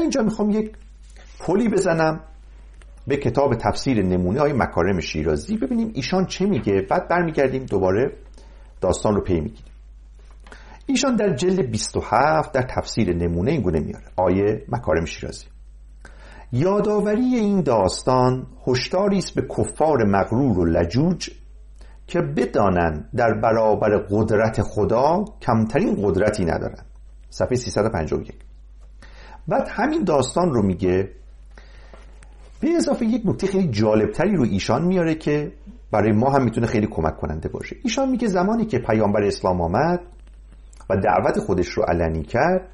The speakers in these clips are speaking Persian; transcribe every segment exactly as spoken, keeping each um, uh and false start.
همینجا میخوام یک پلی بزنم به کتاب تفسیر نمونه های مکارم شیرازی، ببینیم ایشان چه میگه، بعد برمیگردیم دوباره داستان رو پی میگیریم. ایشان در جلد بیست و هفت در تفسیر نمونه این گونه میاره آیه مکارم شیرازی: یادآوری این داستان هشداری است به کفار مغرور و لجوج که بدانند در برابر قدرت خدا کمترین قدرتی ندارند. صفحه سیصد و پنجاه و یک. بعد همین داستان رو میگه به اضافه یک نکته خیلی جالبتری رو ایشان میاره که برای ما هم میتونه خیلی کمک کننده باشه. ایشان میگه زمانی که پیامبر اسلام آمد و دعوت خودش رو علنی کرد،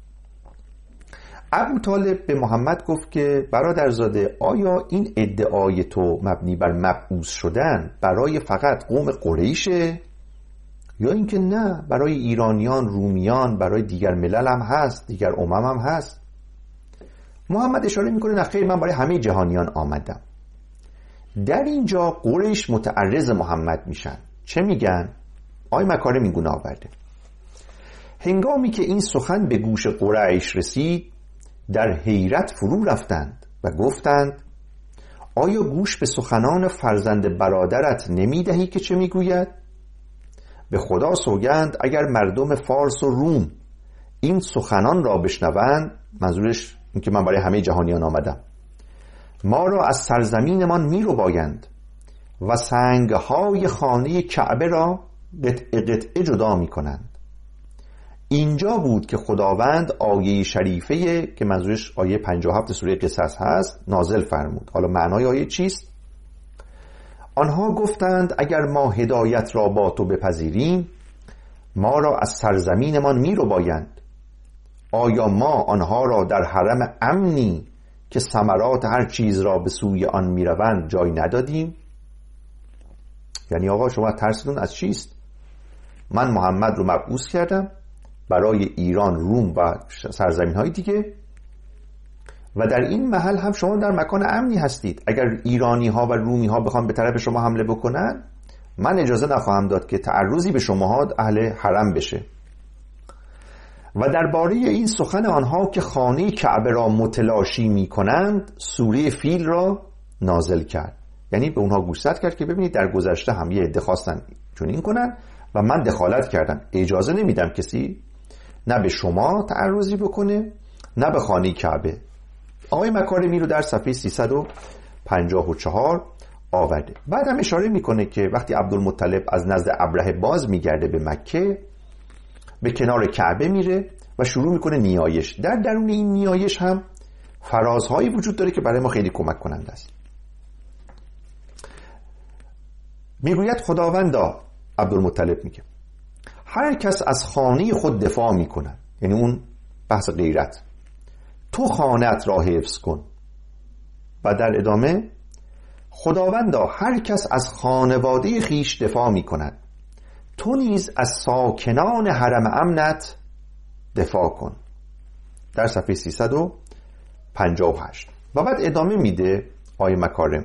ابو طالب به محمد گفت که برادرزاده، آیا این ادعای تو مبنی بر مبعوث شدن برای فقط قوم قریشه یا اینکه نه برای ایرانیان، رومیان، برای دیگر ملل هم هست، دیگر امم هم هست؟ محمد اشاره میکنه نه خیر، من برای همه جهانیان آمدم. در اینجا قریش متعرض محمد میشن. چه میگن؟ آی مکارم این گونه آورده: هنگامی که این سخن به گوش قریش رسید در حیرت فرو رفتند و گفتند آیا گوش به سخنان فرزند برادرت نمیدهی که چه میگوید؟ به خدا سوگند اگر مردم فارس و روم این سخنان را بشنوند، منظورش این که من برای همه جهانیان آمدم، ما را از سرزمینمان میرو بایند و سنگهای خانه کعبه را قطعه قطعه جدا میکنند. اینجا بود که خداوند آیه شریفه که منظورش آیه پنجاه و هفت سوره قصص هست نازل فرمود. حالا معنای آیه چیست؟ آنها گفتند اگر ما هدایت را با تو بپذیریم ما را از سرزمینمان میرو بایند. آیا ما آنها را در حرم امنی که ثمرات هر چیز را به سوی آن میروند جای ندادیم؟ یعنی آقا شما ترستون از چیست؟ من محمد رو مبعوث کردم برای ایران، روم و سرزمین های دیگه و در این محل هم شما در مکان امنی هستید. اگر ایرانی ها و رومی ها بخوان به طرف شما حمله بکنن من اجازه نخواهم داد که تعرضی به شما اهل حرم بشه. و درباره این سخن آنها که خانه کعبه را متلاشی می کنند سوره فیل را نازل کرد. یعنی به اونها گوشزد کرد که ببینید در گذشته هم یه عده خواستن چنین کنن و من دخالت کردم، اجازه نمیدم کسی نه به شما تعرضی بکنه نه به خانه کعبه. آقای مکارمی رو در صفحه سیصد و پنجاه و چهار آورده. بعد هم اشاره میکنه که وقتی عبدالمطلب از نزد ابرهه باز میگرده به مکه، به کنار کعبه میره و شروع میکنه نیایش. در درون این نیایش هم فرازهایی وجود داره که برای ما خیلی کمک کننده است. میگوید خداوندا، عبدالمطلب میگه، هر کس از خانه خود دفاع میکنه، یعنی اون بحث غیرت، تو خانه‌ات را حفظ کن. و در ادامه خداوندا هر کس از خانواده خیش دفاع میکند، تو نیز از ساکنان حرم امنت دفاع کن. در صفحه سیصد و پنجاه و هشت. و بعد ادامه میده آیه مکارم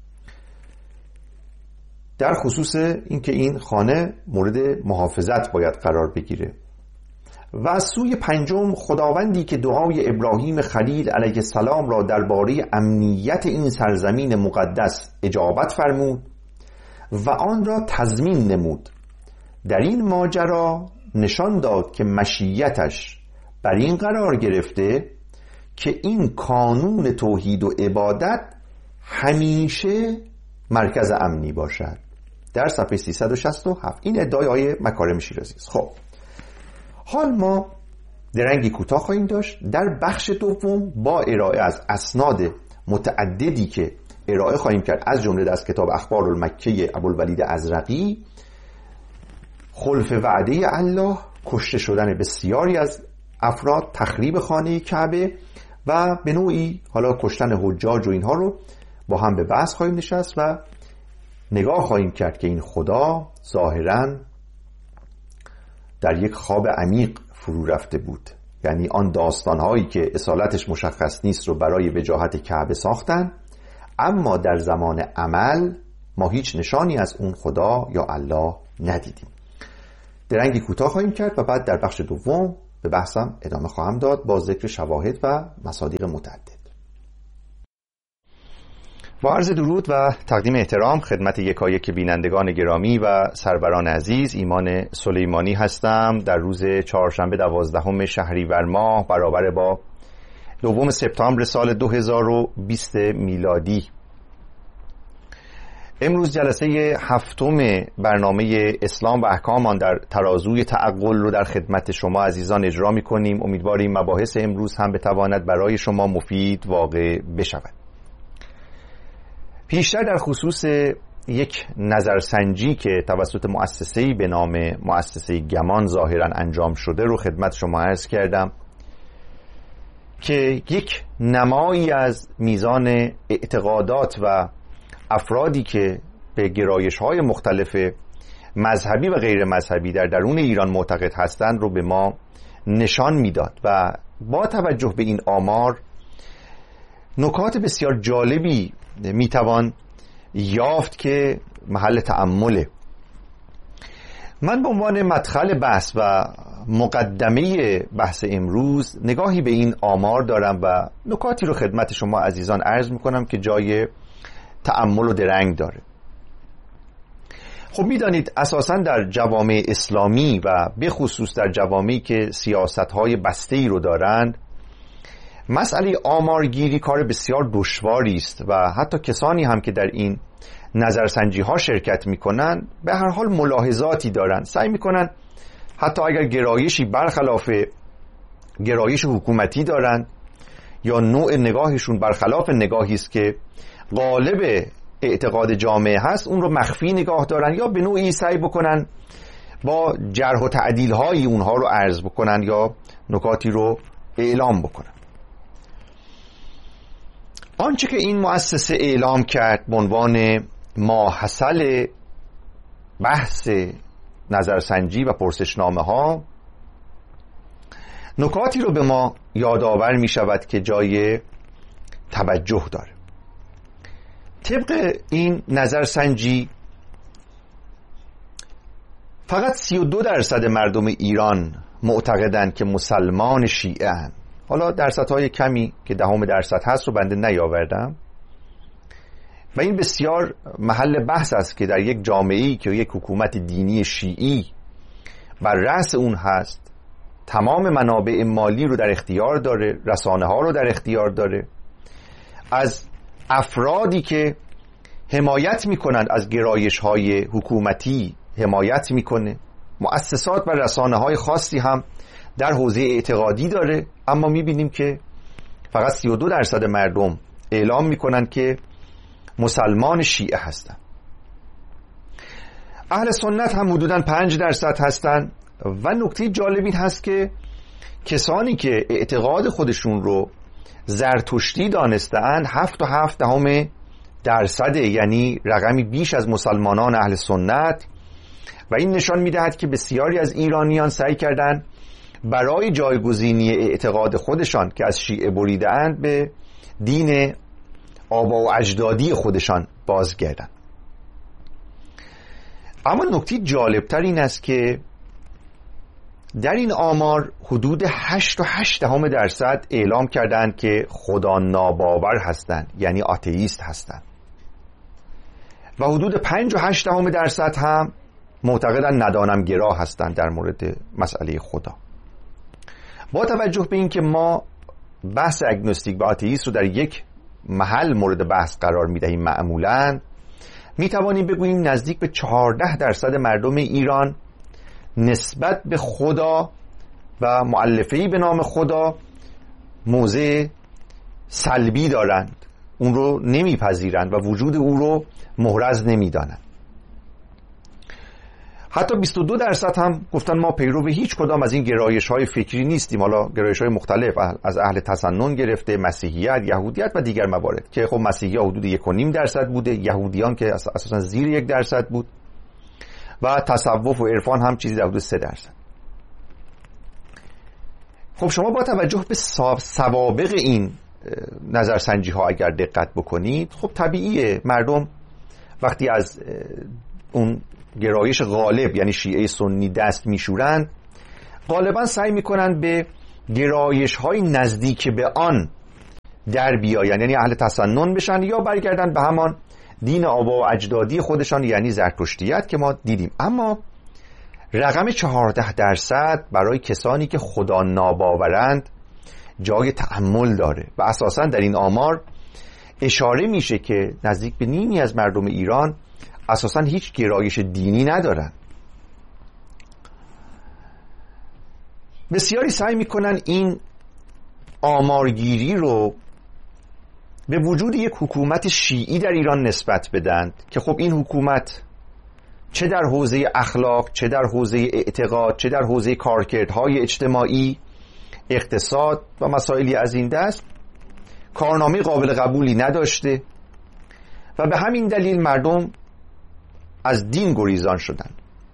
در خصوص اینکه این خانه مورد محافظت باید قرار بگیره. و از سوی پنجم خداوندی که دعای ابراهیم خلیل علیه السلام را درباره امنیت این سرزمین مقدس اجابت فرمود و آن را تضمین نمود، در این ماجرا نشان داد که مشیتش بر این قرار گرفته که این قانون توحید و عبادت همیشه مرکز امنی باشد. در صفحه سیصد و شصت و هفت. این ادعای آیه مکارم شیرازی است. خب حال ما درنگی کوتاه خواهیم داشت. در بخش دوم با ارائه از اسناد متعددی که ارائه خواهیم کرد، از جمله از کتاب اخبار المکه ابوالولید ازرقی، خلف وعده الله، کشته شدن بسیاری از افراد، تخریب خانه کعبه و به نوعی حالا کشتن حجاج و اینها رو با هم به بحث خواهیم نشست و نگاه خواهیم کرد که این خدا ظاهراً در یک خواب عمیق فرو رفته بود. یعنی آن داستانهایی که اصالتش مشخص نیست رو برای وجاهت کعبه ساختن، اما در زمان عمل ما هیچ نشانی از اون خدا یا الله ندیدیم. درنگی کوتاه خواهیم کرد و بعد در بخش دوم به بحثم ادامه خواهم داد با ذکر شواهد و مصادیق متعدد. با عرض درود و تقدیم احترام خدمت یکایک بینندگان گرامی و سروران عزیز، ایمان سلیمانی هستم. در روز چهارشنبه دوازدهم شهریور ماه برابر با دوم سپتامبر سال دو هزار و بیست میلادی، امروز جلسه هفتم برنامه اسلام و احکام آن در ترازوی تعقل رو در خدمت شما عزیزان اجرا می کنیم. امیدواریم مباحث امروز هم بتواند برای شما مفید واقع بشود. پیشتر در خصوص یک نظرسنجی که توسط مؤسسه‌ای به نام مؤسسه گمان ظاهراً انجام شده رو خدمت شما عرض کردم که یک نمایی از میزان اعتقادات و افرادی که به گرایش‌های مختلف مذهبی و غیر مذهبی در درون ایران معتقد هستند رو به ما نشان میداد و با توجه به این آمار نکات بسیار جالبی میتوان یافت که محل تأمله. من به عنوان مدخل بحث و مقدمه بحث امروز نگاهی به این آمار دارم و نکاتی رو خدمت شما عزیزان عرض میکنم که جای تأمل و درنگ داره. خب میدانید اساساً در جوامع اسلامی و به خصوص در جوامعی که سیاست‌های بسته‌ای رو دارند، مسئله آمارگیری کار بسیار دشواری است و حتی کسانی هم که در این نظرسنجی ها شرکت میکنن به هر حال ملاحظاتی دارن، سعی میکنن حتی اگر گرایشی برخلاف گرایش حکومتی دارن یا نوع نگاهشون برخلاف نگاهی است که غالب اعتقاد جامعه هست اون رو مخفی نگاه دارن یا به نوعی سعی بکنن با جرح و تعدیل های اونها رو عرض بکنن یا نکاتی رو اعلام بکنن. آنچه که این مؤسسه اعلام کرد به عنوان ماحصل بحث نظرسنجی و پرسشنامه ها نکاتی رو به ما یادآور می شود که جای توجه داره. طبق این نظرسنجی فقط سی و دو درصد مردم ایران معتقدند که مسلمان شیعه هستند. حالا درصدهای کمی که دهم درصد هست رو بنده نیاوردم و این بسیار محل بحث است که در یک جامعه‌ای که یک حکومت دینی شیعی بر رأس اون هست، تمام منابع مالی رو در اختیار داره، رسانه ها رو در اختیار داره، از افرادی که حمایت میکنند از گرایش های حکومتی حمایت میکنه، مؤسسات و رسانه های خاصی هم در حوزه اعتقادی داره، اما میبینیم که فقط سی و دو درصد مردم اعلام میکنن که مسلمان شیعه هستن. اهل سنت هم حدوداً پنج درصد هستن و نکته جالب این هست که کسانی که اعتقاد خودشون رو زرتشتی دانسته‌اند هفت و هفت دهم درصده، یعنی رقمی بیش از مسلمانان اهل سنت، و این نشان میدهد که بسیاری از ایرانیان سعی کردند برای جایگزینی اعتقاد خودشان که از شیعه بریده‌اند به دین آبا و اجدادی خودشان بازگردند. اما نکته جالبتر این است که در این آمار حدود هشت و هشت دهم درصد اعلام کردند که خدا ناباور هستند، یعنی آتئیست هستند، و حدود پنج و هشت دهم درصد هم معتقدند ندانم گرا هستند در مورد مسئله خدا. با توجه به این که ما بحث اگنوستیک و آتئیست رو در یک محل مورد بحث قرار میدهیم، معمولاً میتوانیم بگوییم نزدیک به چهارده درصد مردم ایران نسبت به خدا و مؤلفه‌ای به نام خدا موضع سلبی دارند، اون رو نمیپذیرند و وجود او رو محرز نمیدانند. حتی بیست و دو درصد هم گفتن ما پیرو هیچ کدام از این گرایش‌های فکری نیستیم، حالا گرایش‌های مختلف از اهل تسنن گرفته، مسیحیت، یهودیت و دیگر موارد که خب مسیحی‌ها حدود یک و نیم درصد بوده، یهودیان که اساساً زیر یک درصد بود و تصوف و عرفان هم چیزی در حدود سه درصد. خب شما با توجه به سوابق این نظرسنجی ها اگر دقت بکنید، خب طبیعیه مردم وقتی از اون گرایش غالب یعنی شیعه سنی دست میشورند، غالبا سعی میکنن به گرایش های نزدیک به آن در بیاین، یعنی اهل تسنن بشن یا برگردن به همان دین آبا و اجدادی خودشان، یعنی زرتشتیت که ما دیدیم. اما رقم چهارده درصد برای کسانی که خدا ناباورند جای تأمل داره و اساساً در این آمار اشاره میشه که نزدیک به نیمی از مردم ایران اساساً هیچ گرایش دینی ندارن. بسیاری سعی میکنن این آمارگیری رو به وجود یک حکومت شیعی در ایران نسبت بدن که خب این حکومت چه در حوزه اخلاق، چه در حوزه اعتقاد، چه در حوزه کارکردهای اجتماعی، اقتصاد و مسائلی از این دست کارنامه قابل قبولی نداشته و به همین دلیل مردم از دین گریزان شدند.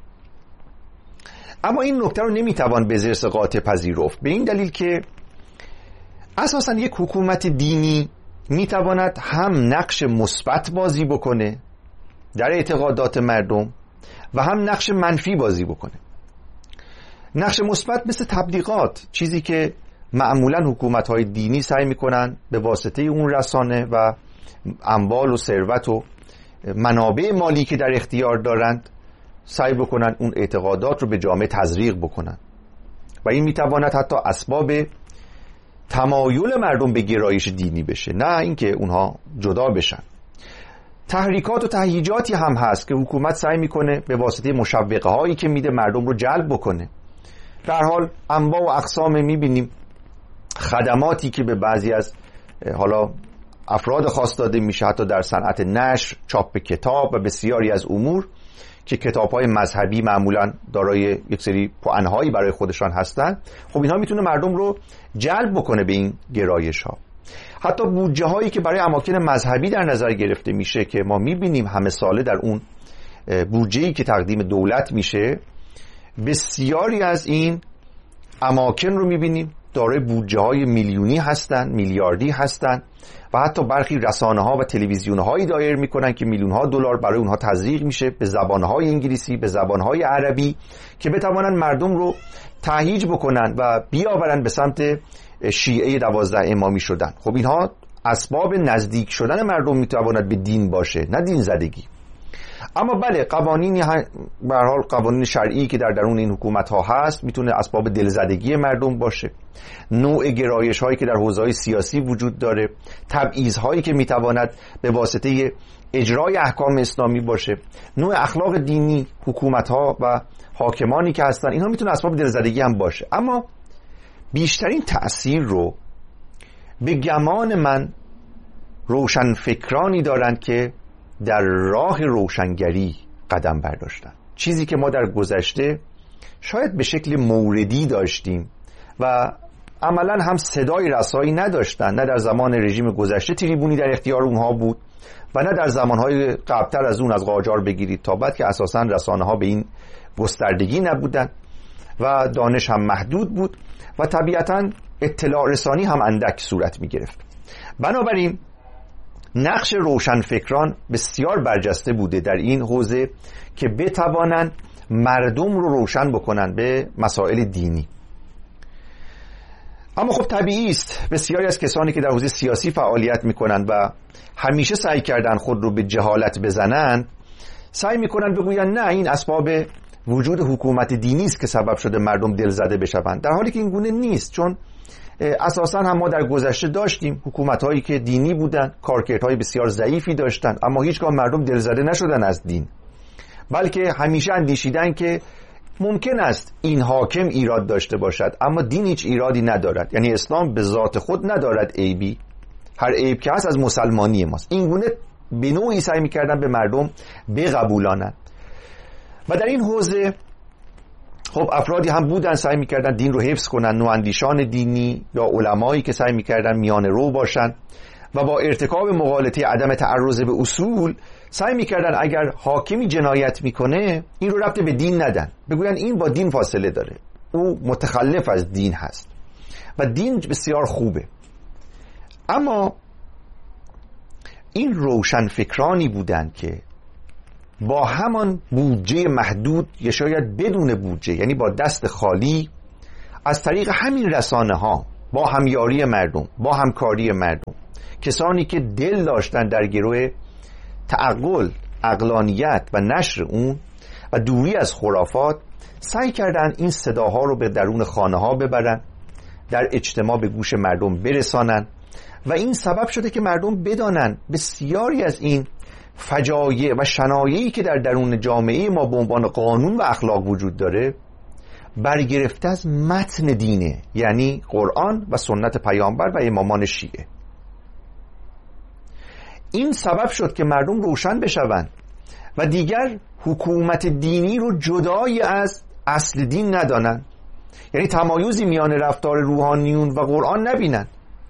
اما این نکته رو نمیتوان به زرس قاطع پذیرفت، به این دلیل که اساساً یک حکومت دینی میتواند هم نقش مثبت بازی بکنه در اعتقادات مردم و هم نقش منفی بازی بکنه. نقش مثبت مثل تبلیغات، چیزی که معمولاً حکومت‌های دینی سعی میکنن به واسطه اون رسانه و اموال و ثروت و منابع مالی که در اختیار دارند سعی بکنن اون اعتقادات رو به جامعه تزریق بکنن و این میتواند حتی اسباب تمایل مردم به گرایش دینی بشه، نه اینکه اونها جدا بشن. تحریکات و تهییجاتی هم هست که حکومت سعی میکنه به واسطه مشوقه هایی که میده مردم رو جلب بکنه. در حال انواع و اقسام میبینیم خدماتی که به بعضی از حالا افراد خاص داده میشه، حتی در صنعت نشر، چاپ کتاب و بسیاری از امور که کتاب‌های مذهبی معمولاً دارای یک سری پوانهایی برای خودشان هستند. خب اینها میتونه مردم رو جلب بکنه به این گرایش‌ها. حتی بودجه هایی که برای اماکن مذهبی در نظر گرفته میشه که ما میبینیم همه ساله در اون بودجه‌ای که تقدیم دولت میشه، بسیاری از این اماکن رو میبینیم دارای بودجه های میلیونی هستن، میلیاردی هستن و حتی برخی رسانه ها و تلویزیون هایی دایر میکنن که میلیون ها دلار برای اونها تزریق میشه به زبان های انگلیسی، به زبان های عربی که بتوانن مردم رو تهییج بکنن و بیاورن به سمت شیعه دوازده امامی شدن. خب اینها اسباب نزدیک شدن مردم میتواند به دین باشه، نه دین زدگی. اما بله، قوانینی به هر حال قوانین شرعی که در درون این حکومت ها هست میتونه اسباب دلزدگی مردم باشه. نوع گرایش هایی که در حوزه‌های سیاسی وجود داره، تبعیض هایی که میتواند به واسطه اجرای احکام اسلامی باشه، نوع اخلاق دینی حکومت ها و حاکمانی که هستن، اینها میتونه اسباب دلزدگی هم باشه. اما بیشترین تأثیر رو به گمان من روشن فکرانی دارند که در راه روشنگری قدم برداشتن، چیزی که ما در گذشته شاید به شکل موردی داشتیم و عملا هم صدای رسایی نداشتن. نه در زمان رژیم گذشته تریبونی در اختیار اونها بود و نه در زمانهای قبلتر از اون، از قاجار بگیرید تا بعد که اساساً رسانه ها به این گستردگی نبودن و دانش هم محدود بود و طبیعتاً اطلاع رسانی هم اندک صورت می گرفت. بنابراین نقش روشنفکران بسیار برجسته بوده در این حوزه که بتوانند مردم رو روشن بکنن به مسائل دینی. اما خب طبیعی است بسیاری از کسانی که در حوزه سیاسی فعالیت میکنن و همیشه سعی کردن خود رو به جهالت بزنن، سعی میکنن بگوین نه، این اسباب وجود حکومت دینی است که سبب شده مردم دل زده بشوند، در حالی که این گونه نیست. چون اساساً هم ما در گذشته داشتیم حکومت‌هایی که دینی بودن، کارکردهای بسیار ضعیفی داشتن، اما هیچگاه مردم دلزده نشدن از دین، بلکه همیشه اندیشیدن که ممکن است این حاکم ایراد داشته باشد اما دین هیچ ایرادی ندارد، یعنی اسلام به ذات خود ندارد عیبی، هر عیب که هست از مسلمانی ماست. این گونه به نوعی سعی می‌کردن به مردم بقبولانند و در این حوزه خب افرادی هم بودن سعی میکردن دین رو حفظ کنن، نواندیشان دینی یا علمایی که سعی میکردن میانه رو باشن و با ارتکاب مغالطه عدم تعرض به اصول سعی میکردن اگر حاکمی جنایت میکنه این رو ربط به دین ندن، بگوین این با دین فاصله داره، او متخلف از دین هست و دین بسیار خوبه. اما این روشن فکرانی بودن که با همان بودجه محدود یا شاید بدون بودجه، یعنی با دست خالی، از طریق همین رسانه ها با همیاری مردم، با همکاری مردم، کسانی که دل داشتن در گروه تعقل، عقلانیت و نشر اون و دوری از خرافات، سعی کردن این صداها رو به درون خانه ها ببرن، در اجتماع به گوش مردم برسانن و این سبب شده که مردم بدانن بسیاری از این فجایع و شنایعی که در درون جامعه ما به عنوان قانون و اخلاق وجود داره برگرفته از متن دینه، یعنی قرآن و سنت پیامبر و امامان شیعه. این سبب شد که مردم روشن بشوند و دیگر حکومت دینی رو جدای از اصل دین ندانن، یعنی تمایزی میان رفتار روحانیون و قرآن نبینن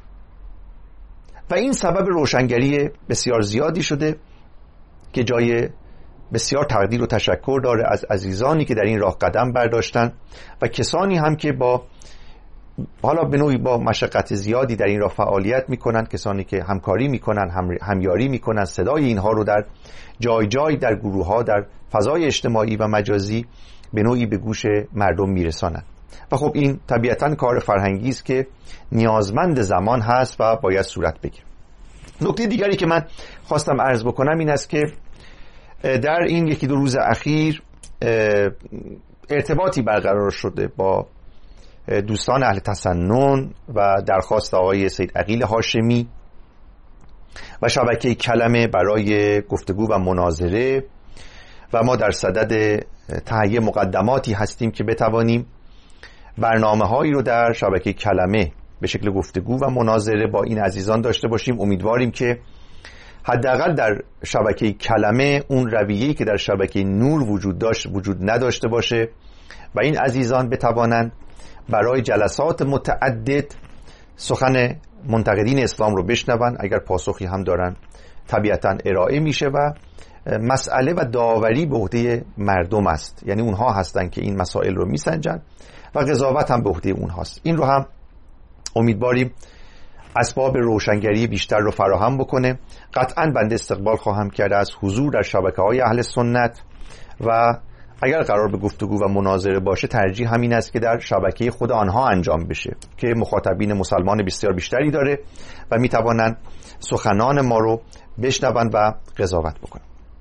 و این سبب روشنگری بسیار زیادی شده که جای بسیار تقدیر و تشکر داره از عزیزانی که در این راه قدم برداشتن و کسانی هم که با حالا به نوعی با مشقت زیادی در این راه فعالیت میکنن، کسانی که همکاری میکنن، هم همیاری میکنن، صدای اینها رو در جای جای در گروه ها در فضای اجتماعی و مجازی به نوعی به گوش مردم میرسانن و خب این طبیعتاً کار فرهنگی است که نیازمند زمان هست و باید صورت بگیره. نکته دیگری که من خواستم عرض بکنم این است که در این یکی دو روز اخیر ارتباطی برقرار شده با دوستان اهل تسنن و درخواست آقای سید عقیل هاشمی و شبکه کلمه برای گفتگو و مناظره و ما در صدد تهیه مقدماتی هستیم که بتوانیم برنامه هایی رو در شبکه کلمه به شکل گفتگو و مناظره با این عزیزان داشته باشیم. امیدواریم که حداقل در شبکه کلمه اون رویه‌ای که در شبکه نور وجود داشت وجود نداشته باشه و این عزیزان بتوانند برای جلسات متعدد سخن منتقدین اسلام رو بشنون. اگر پاسخی هم دارن طبیعتاً ارائه میشه و مسئله و داوری به عهده مردم است، یعنی اونها هستن که این مسائل رو میسنجن و قضاوت هم به عهده اونهاست. این رو هم امیدواریم اسباب روشنگری بیشتر رو فراهم بکنه. قطعاً بنده استقبال خواهم کرد از حضور در شبکه‌های اهل سنت و اگر قرار به گفتگو و مناظره باشه ترجیح همین است که در شبکه خود آنها انجام بشه که مخاطبین مسلمان بسیار بیشتری داره و میتوانند سخنان ما رو بشنون و قضاوت بکنن.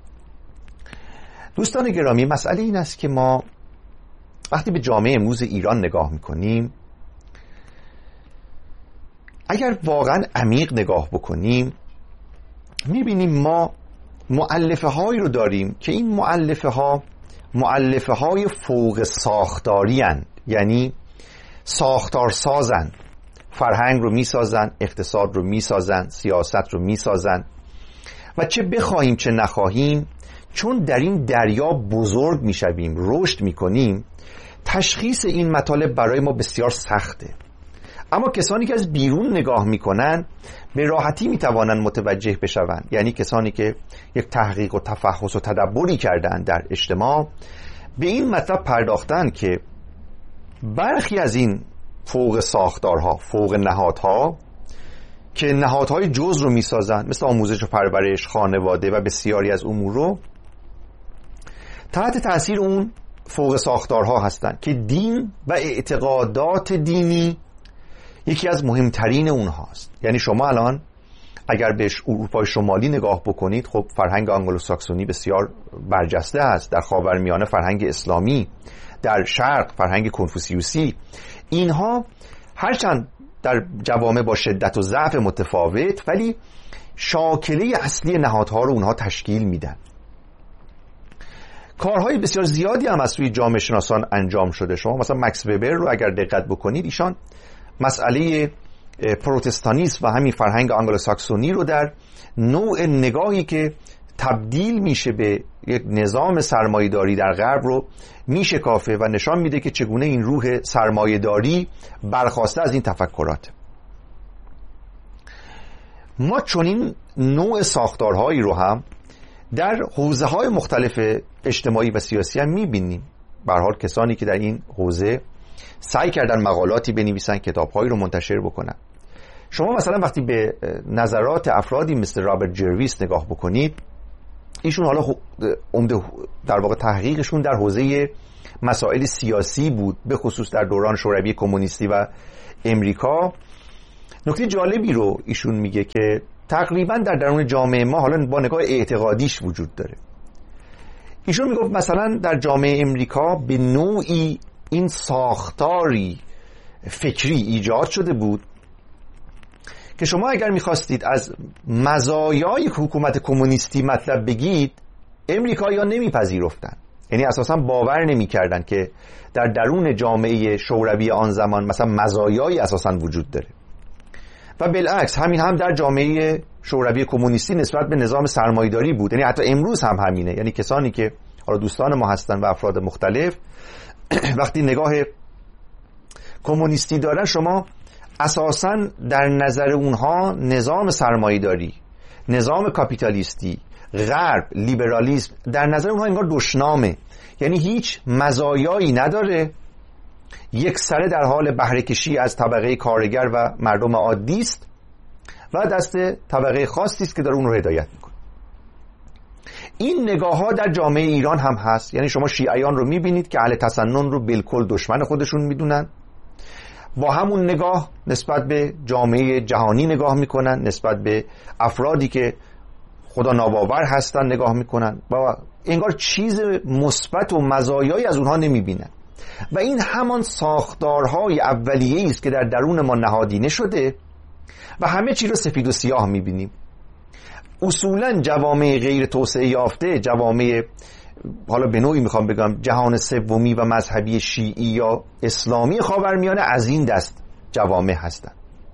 دوستان گرامی، مسئله این است که ما وقتی به جامعه امروز ایران نگاه میکنیم، اگر واقعا عمیق نگاه بکنیم میبینیم ما مؤلفه هایی رو داریم که این مؤلفه ها مؤلفه های فوق ساختاری هستند، یعنی ساختار سازن، فرهنگ رو میسازن، اقتصاد رو میسازن، سیاست رو میسازن و چه بخواهیم چه نخواهیم چون در این دریا بزرگ میشویم، رشد میکنیم، تشخیص این مطالب برای ما بسیار سخته. اما کسانی که از بیرون نگاه میکنن به راحتی میتوانند متوجه بشوند، یعنی کسانی که یک تحقیق و تفحص و تدبری کردن در اجتماع به این مطلب پرداختن که برخی از این فوق ساختارها، فوق نهادها که نهادهای جز رو میسازن مثل آموزش و پرورش، خانواده و بسیاری از امور رو تحت تاثیر اون فوق ساختارها هستند که دین و اعتقادات دینی یکی از مهمترین اونهاست. یعنی شما الان اگر به اروپای شمالی نگاه بکنید، خب فرهنگ آنگلوساکسونی بسیار برجسته است، در خاورمیانه فرهنگ اسلامی، در شرق فرهنگ کنفوسیوسی، اینها هرچند در جوامع با شدت و ضعف متفاوت ولی شاکله اصلی نهادها رو اونها تشکیل میدن. کارهای بسیار زیادی هم از سوی جامعه شناسان انجام شده. شما مثلا مکس وبر رو اگر دقت بکنید، ایشان مسئله پروتستانیسم و همین فرهنگ آنگلوساکسونی رو در نوع نگاهی که تبدیل میشه به یک نظام سرمایه‌داری در غرب رو میشکافه و نشان میده که چگونه این روح سرمایه‌داری برخواسته از این تفکرات. ما چنین نوع ساختارهایی رو هم در حوزه‌های مختلف اجتماعی و سیاسی هم میبینیم. به هر حال کسانی که در این حوزه سعی کردن مقالاتی بنویسن، کتاب‌هایی رو منتشر بکنن. شما مثلا وقتی به نظرات افرادی مثل رابرت جرویس نگاه بکنید، ایشون حالا عمده در واقع تحقیقشون در حوزه مسائل سیاسی بود، به خصوص در دوران شوروی کمونیستی و امریکا. نکته جالبی رو ایشون میگه که تقریبا در درون جامعه ما حالا با نگاه اعتقادیش وجود داره. ایشون میگه مثلا در جامعه امریکا به نوعی این ساختاری فکری ایجاد شده بود که شما اگر میخواستید از مزایای حکومت کمونیستی مطلب بگید، امریکایی‌ها نمیپذیرفتن، یعنی اساسا باور نمیکردن که در درون جامعه شوروی آن زمان مثلا مزایایی اساسا وجود داره. و بالعکس همین هم در جامعه شوروی کمونیستی نسبت به نظام سرمایه‌داری بود، یعنی حتی امروز هم همینه. یعنی کسانی که حالا دوستان ما هستن و افراد مختلف وقتی نگاه کمونیستی دارن، شما اساساً در نظر اونها نظام سرمایه‌داری، نظام کاپیتالیستی، غرب، لیبرالیسم در نظر اونها انگار دشنامه، یعنی هیچ مزایایی نداره، یک سره در حال بهره کشی از طبقه کارگر و مردم عادی است و دست طبقه خاصی است که داره اون رو هدایت میکنه. این نگاه ها در جامعه ایران هم هست، یعنی شما شیعیان رو میبینید که اهل تسنن رو بالکل دشمن خودشون میدونن، با همون نگاه نسبت به جامعه جهانی نگاه میکنن، نسبت به افرادی که خدا ناباور هستن نگاه میکنن و انگار چیز مثبت و مزایایی از اونها نمیبینن. و این همان ساختارهای اولیه‌ای است که در درون ما نهادینه شده و همه چی رو سفید و سیاه میبینیم. اصولا جوامع غیر توسعه یافته، جوامع حالا به نوعی میخوام بگم جهان سومی و مذهبی شیعی یا اسلامی خاورمیانه از این دست جوامع هستن.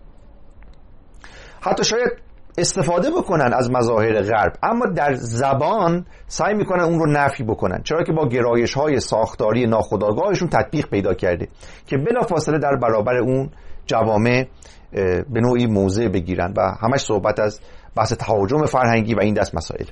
حتی شاید استفاده بکنن از مظاهر غرب، اما در زبان سعی میکنن اون رو نفی بکنن، چرا که با گرایش های ساختاری ناخودآگاهشون تطبیق پیدا کرده که بلافاصله در برابر اون جوامع به نوعی موضع بگیرن و همش صحبت از بحث تهاجم فرهنگی و این دست مسائل.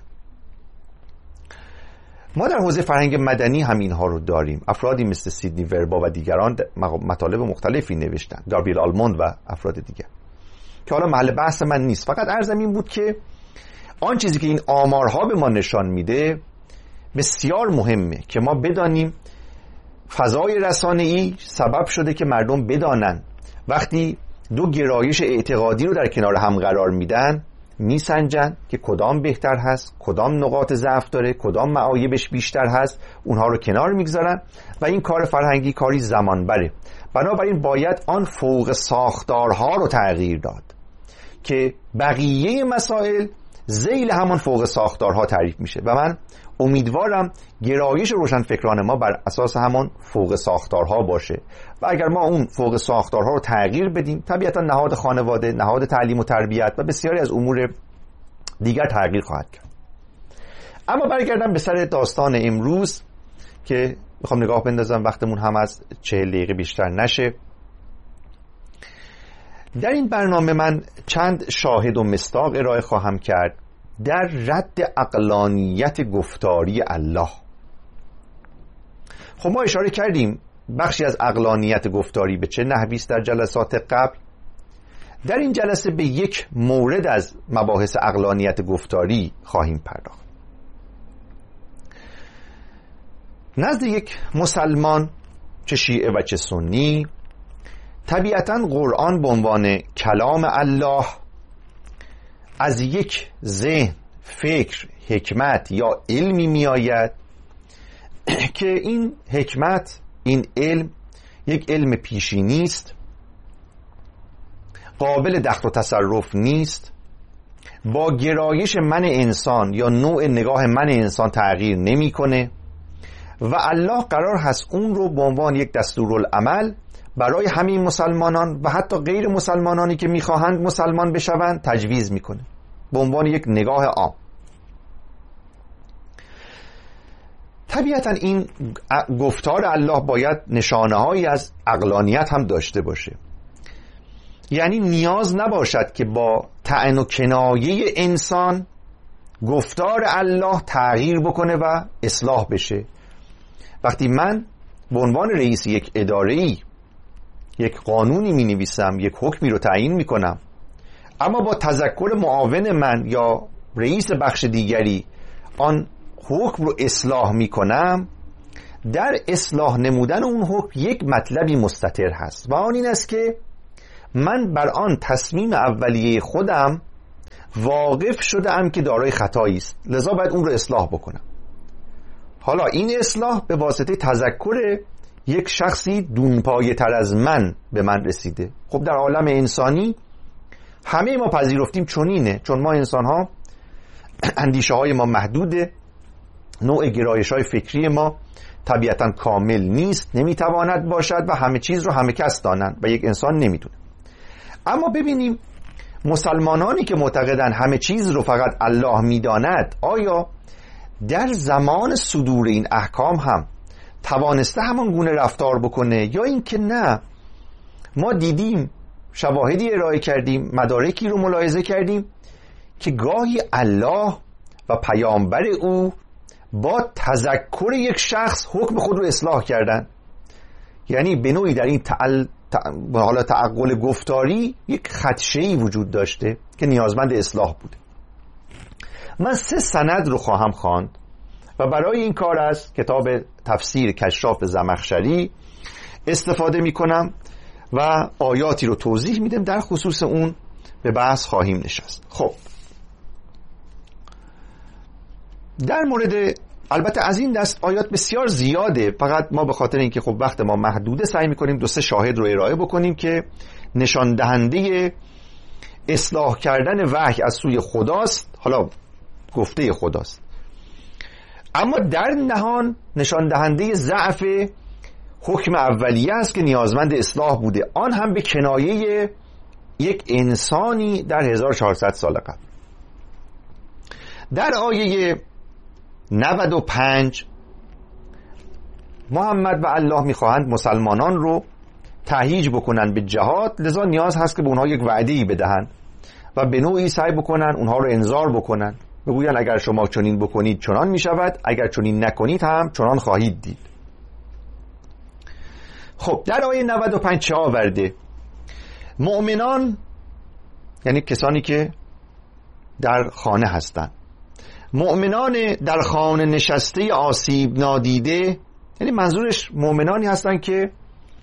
ما در حوزه فرهنگ مدنی هم اینها رو داریم. افرادی مثل سیدنی وربا و دیگران مطالب مختلفی نوشتن، گابریل آلموند و افراد دیگر که حالا محل بحث من نیست. فقط عرضم این بود که آن چیزی که این آمارها به ما نشان میده بسیار مهمه که ما بدانیم فضای رسانه‌ای سبب شده که مردم بدانن وقتی دو گرایش اعتقادی رو در کنار هم قرار میدن میسنجن که کدام بهتر هست، کدام نقاط ضعف داره، کدام معایبش بیشتر هست، اونها رو کنار میگذارن و این کار فرهنگی کاری زمان بره. بنابراین باید آن فوق ساختارها رو تغییر داد که بقیه مسائل ذیل همان فوق ساختارها تعریف میشه و من امیدوارم گرایش روشنفکران ما بر اساس همان فوق ساختارها باشه و اگر ما اون فوق ساختارها رو تغییر بدیم، طبیعتا نهاد خانواده، نهاد تعلیم و تربیت و بسیاری از امور دیگر تغییر خواهد کرد. اما برگردم به سر داستان امروز که میخوام نگاه بندازم، وقتمون هم از چهل دقیقه بیشتر نشه. در این برنامه من چند شاهد و مصداق ارائه خواهم کرد در رد عقلانیت گفتاری الله. خب ما اشاره کردیم بخشی از عقلانیت گفتاری به چه نحوی است در جلسات قبل. در این جلسه به یک مورد از مباحث عقلانیت گفتاری خواهیم پرداخت. نزد یک مسلمان، چه شیعه و چه سنی، طبیعتاً قرآن به عنوان کلام الله از یک ذهن، فکر، حکمت یا علمی می آید که این حکمت، این علم یک علم پیشینی است، قابل دخل و تصرف نیست، با گرایش من انسان یا نوع نگاه من انسان تغییر نمی‌کنه و الله قرار هست اون رو به عنوان یک دستورالعمل برای همین مسلمانان و حتی غیر مسلمانانی که میخواهند مسلمان بشوند تجویز میکنه به عنوان یک نگاه عام. طبیعتا این گفتار الله باید نشانه‌هایی از عقلانیت هم داشته باشه، یعنی نیاز نباشد که با طعن و کنایه انسان گفتار الله تغییر بکنه و اصلاح بشه. وقتی من به عنوان رئیس یک اداره‌ای یک قانونی می نویسم، یک حکمی رو تعیین می کنم، اما با تذکر معاون من یا رئیس بخش دیگری آن حکم رو اصلاح می کنم، در اصلاح نمودن اون حکم یک مطلبی مستتر هست و آن این است که من بر آن تصمیم اولیه خودم واقف شدم که دارای خطایی است، لذا باید اون رو اصلاح بکنم. حالا این اصلاح به واسطه تذکر یک شخصی دونپایه تر از من به من رسیده. خب در عالم انسانی همه ما پذیرفتیم چنینه، چون ما انسان ها اندیشه های ما محدوده، نوع گرایش های فکری ما طبیعتا کامل نیست، نمیتواند باشد و همه چیز رو همه کس دانند و یک انسان نمیدونه. اما ببینیم مسلمانانی که معتقدن همه چیز رو فقط الله میداند، آیا در زمان صدور این احکام هم توانسته همان گونه رفتار بکنه یا اینکه نه؟ ما دیدیم، شواهدی ارائه کردیم، مدارکی رو ملاحظه کردیم که گاهی الله و پیامبر او با تذکر یک شخص حکم خود رو اصلاح کردن. یعنی به نوعی در این تعل... حالا تعقل گفتاری یک خدشه‌ای وجود داشته که نیازمند اصلاح بوده. من سه سند رو خواهم خواند و برای این کار از کتاب تفسیر کشاف زمخشری استفاده می کنم و آیاتی رو توضیح میدم، در خصوص اون به بحث خواهیم نشست. خب در مورد، البته از این دست آیات بسیار زیاده، فقط ما به خاطر اینکه خب وقت ما محدوده سعی میکنیم دو سه شاهد رو ارائه بکنیم که نشان دهنده اصلاح کردن وحی از سوی خداست، حالا گفته خداست، اما در نهان نشان دهنده ضعف حکم اولیه است که نیازمند اصلاح بوده، آن هم به کنایه یک انسانی در هزار و چهارصد سال قبل. در آیه نود و پنج محمد و الله میخواهند مسلمانان رو تهییج بکنن به جهاد، لذا نیاز هست که به اونها یک وعده‌ای بدهن و به نوعی سعی بکنن اونها رو انذار بکنن، بگوین اگر شما چنین بکنید چنان میشود، اگر چنین نکنید هم چنان خواهید دید. خب در آیه نود و پنج چه آورده؟ مؤمنان، یعنی کسانی که در خانه هستند، مؤمنان در خانه نشسته آسیب نادیده، یعنی منظورش مؤمنانی هستند که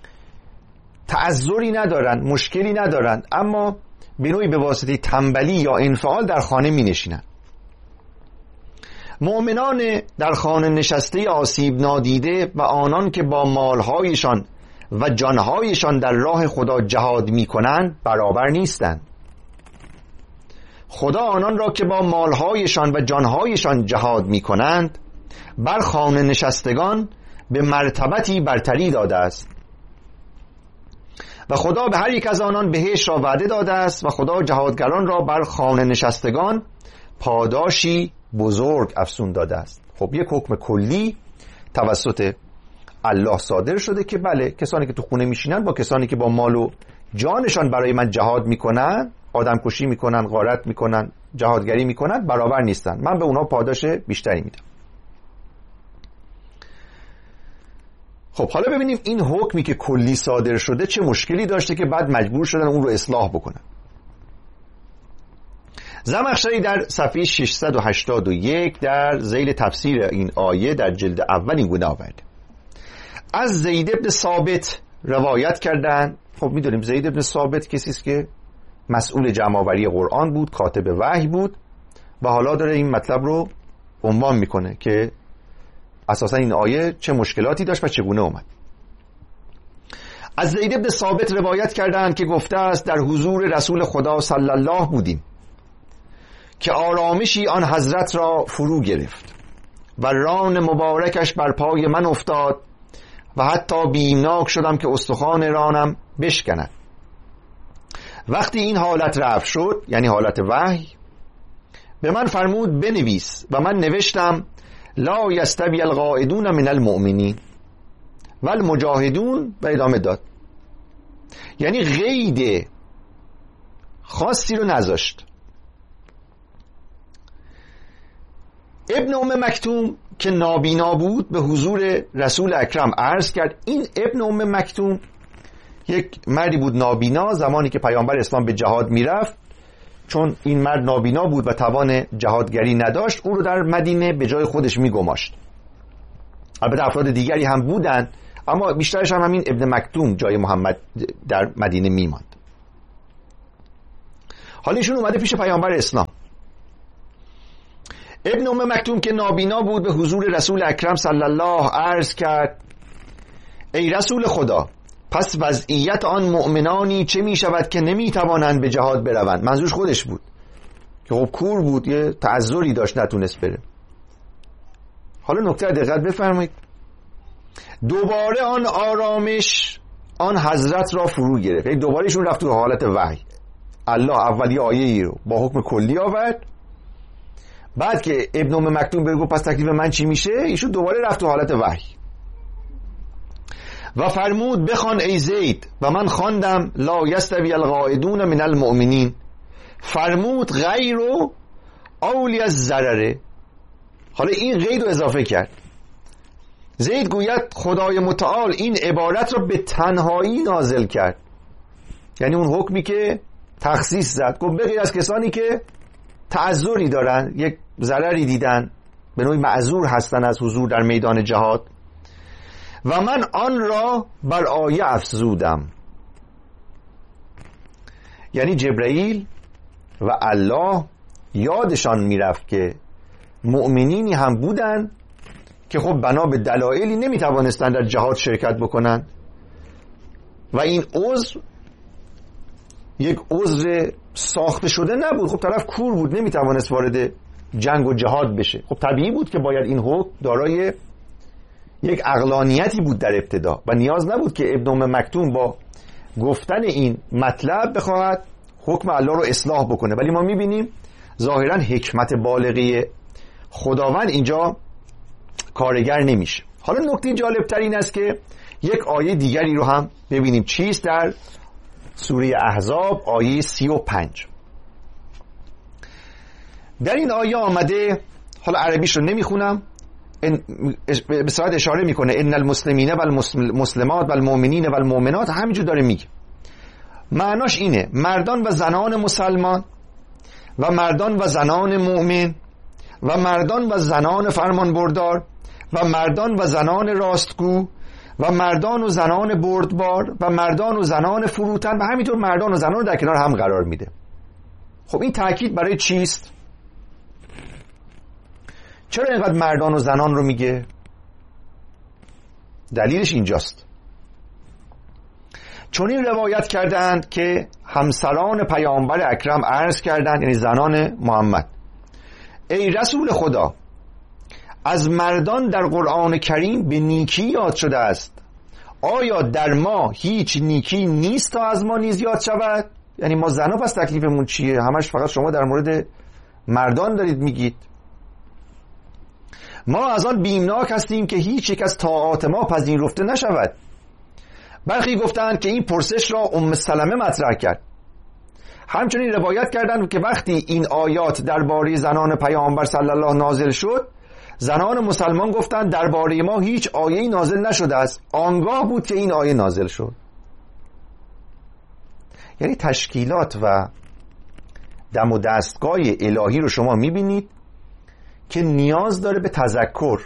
تعذری ندارن، مشکلی ندارن، اما به نوعی به واسطه تنبلی یا انفعال در خانه می نشینن. مؤمنان در خانه نشسته آسیب نادیده و آنان که با مالهایشان و جانهایشان در راه خدا جهاد می کنند برابر نیستند. خدا آنان را که با مالهایشان و جانهایشان جهاد می کنند بر خانه نشستگان به مرتبتی برتری داده است و خدا به هر یک از آنان بهشت را وعده داده است و خدا جهادگران را بر خانه نشستگان پاداشی بزرگ افزون داده است. خب یک حکم کلی توسط الله صادر شده که بله، کسانی که تو خونه میشینن با کسانی که با مال و جانشان برای من جهاد میکنن، آدم کشی میکنن، غارت میکنن، جهادگری میکنن، برابر نیستن، من به اونها پاداش بیشتری میدم. خب حالا ببینیم این حکمی که کلی صادر شده چه مشکلی داشته که بعد مجبور شدن اون رو اصلاح بکنن. زمخشری در صفحه ششصد و هشتاد و یک در ذیل تفسیر این آیه در جلد اول این گونه آورده. از زید ابن ثابت روایت کردن. خب میدونیم زید ابن ثابت کسی است که مسئول جمع‌آوری قرآن بود، کاتب وحی بود و حالا داره این مطلب رو عنوان میکنه که اساسا این آیه چه مشکلاتی داشت و چگونه اومد. از زید ابن ثابت روایت کردند که گفته است در حضور رسول خدا صلی الله بودیم که آرامشی آن حضرت را فرو گرفت و ران مبارکش بر پای من افتاد و حتی بیمناک شدم که استخوان رانم بشکند. وقتی این حالت رفع شد، یعنی حالت وحی، به من فرمود بنویس و من نوشتم لا یستوی القاعدون من المؤمنین و المجاهدون و ادامه داد. یعنی قید خاصی رو نذاشت. ابن ام مکتوم که نابینا بود به حضور رسول اکرم عرض کرد. این ابن ام مکتوم یک مردی بود نابینا، زمانی که پیامبر اسلام به جهاد میرفت، چون این مرد نابینا بود و توان جهادگری نداشت، او رو در مدینه به جای خودش میگماشت. البته افراد دیگری هم بودن، اما بیشترش هم همین ابن مکتوم جای محمد در مدینه میماند. حالا ایشون اومده پیش پیامبر اسلام. ابن ام مکتوم که نابینا بود به حضور رسول اکرم صلی الله عرض کرد: ای رسول خدا، پس وضعیت آن مؤمنانی چه می شود که نمی توانند به جهاد بروند؟ منظورش خودش بود که خب کور بود، یه تعذری داشت نتونست بره. حالا نکته دقت بفرمایید. دوباره آن آرامش آن حضرت را فرو گرفت، یعنی دوباره ایشون رفت تو حالت وحی. الله اولی آیه رو با حکم کلی آورد، بعد که ابن ام مکتوم بگو پس تکلیف من چی میشه، ایشون دوباره رفت تو حالت وحی و فرمود: بخوان ای زید. و من خواندم: لا یستوی القاعدون من المؤمنین. فرمود: غیر اولی الضرر. حالا این قید رو اضافه کرد. زید گوید خدای متعال این عبارت رو به تنهایی نازل کرد، یعنی اون حکمی که تخصیص زد، گفت بغیر از کسانی که تعذری دارن، یک ضرری دیدن، به نوعی معذور هستن از حضور در میدان جهاد. و من آن را بر آیه افزودم، یعنی جبرئیل و الله یادشان میرفت که مؤمنینی هم بودن که خب بنا به دلایلی نمیتوانستند در جهاد شرکت بکنن و این عذر یک عذر ساخته شده نبود. خب طرف کور بود، نمیتوانست وارد جنگ و جهاد بشه. خب طبیعی بود که باید این حکم دارای یک عقلانیتی بود در ابتدا و نیاز نبود که ابن ام مکتوم با گفتن این مطلب بخواهد حکم الله رو اصلاح بکنه. ولی ما میبینیم ظاهرا حکمت بالغی خداوند اینجا کارگر نمیشه. حالا نکته جالبتر این است که یک آیه دیگری رو هم ببینیم. چیست؟ در سوره احزاب آیه سی و پنج. در این آیه آمده، حالا عربیش رو نمیخونم، به صورت اشاره میکنه ان المسلمین و المسلمات و المؤمنین و المؤمنات، همینجور داره میگه. معناش اینه: مردان و زنان مسلمان و مردان و زنان مؤمن و مردان و زنان فرمان بردار و مردان و زنان راستگو و مردان و زنان بردبار و مردان و زنان فروتن، و همینطور مردان و زنان رو در کنار هم قرار میده. خب این تاکید برای چیست؟ چرا اینقدر مردان و زنان رو میگه؟ دلیلش اینجاست. چون این روایت کردند که همسران پیامبر اکرم عرض کردند، یعنی زنان محمد: ای رسول خدا، از مردان در قرآن کریم به نیکی یاد شده است، آیا در ما هیچ نیکی نیست تا از ما نیز یاد شود؟ یعنی ما زنها پس تکلیفمون چیه؟ همش فقط شما در مورد مردان دارید میگید. ما از آن بیمناک هستیم که هیچ یک از طاعات ما پذیرفته نشود. برخی گفتند که این پرسش را ام سلمه مطرح کرد. همچنین روایت کردند که وقتی این آیات درباره زنان پیامبر صلی الله نازل شد، زنان مسلمان گفتند درباره ما هیچ آیه‌ای نازل نشده است، آنگاه بود که این آیه نازل شد. یعنی تشکیلات و دم و دستگاه الهی رو شما میبینید که نیاز داره به تذکر.